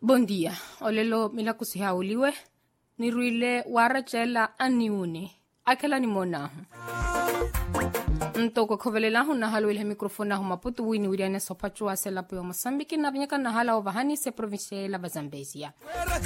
Bom dia, olelo milakusi hauliwe, niruile warachela aniune, akela ni monahu. Ntoko kovelela na halu ile mikrofona hu Maputo wini wiriane sopachua selapo ya Mosambiki na vinyaka na hala ovahani se provinsia la Bazambezia.